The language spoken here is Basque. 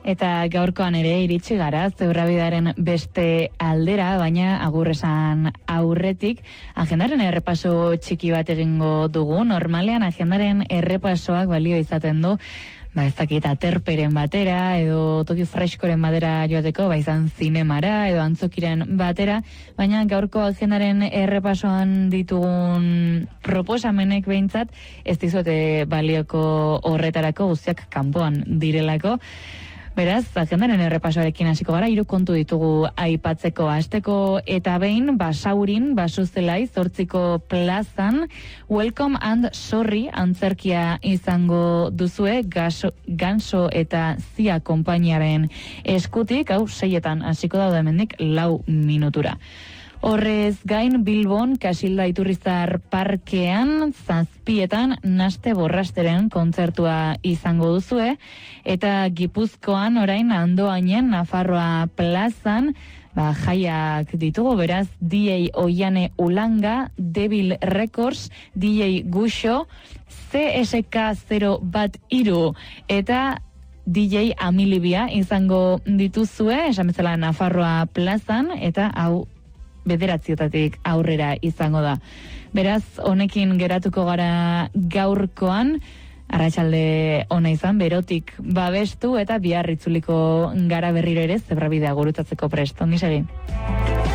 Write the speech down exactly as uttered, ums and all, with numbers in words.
Eta gaurkoan ere iritsi gara Zebrabidaren beste aldera, baina agur esan aurretik agendaren errepaso txiki bat egingo dugu. Normalean agendaren errepasoak balio izaten du, ba ez dakit aterperen batera edo toki freskoren batera joateko, ba izan zinemara edo antzokiren batera, baina gaurko agendaren errepasoan ditugun proposamenek behintzat ez dizuete balioko horretarako, guztiak kanpoan direlako. Beraz, agendaren errepasoarekin hasiko gara, hiru kontu ditugu aipatzeko hasteko eta behin, Basaurin, Basuzelai, Zortziko plazan, Welcome and Sorry antzerkia izango duzue, gaso, Ganso eta Zia konpainiaren eskutik, hau seietan hasiko daude hemendik lau minutura. Horrez gain Bilbon, Kasilda Iturrizar parkean, zazpietan Naste Borrasteren kontzertua izango duzue, eta Gipuzkoan orain Andoainen Nafarroa plazan, ba, jaiak ditugu, beraz, D J Oiane Ulanga, Devil Records, D J Guxo, C S K zero bat iru, eta D J Amilibia izango dituzue, esan bezala Nafarroa plazan, eta hau bederatzietatik aurrera izango da. Beraz, honekin geratuko gara gaurkoan, arratsalde ona izan, berotik babestu eta bihar itzuliko gara berriro ere Zebrabidea gurutzatzeko prest. Ongi segi.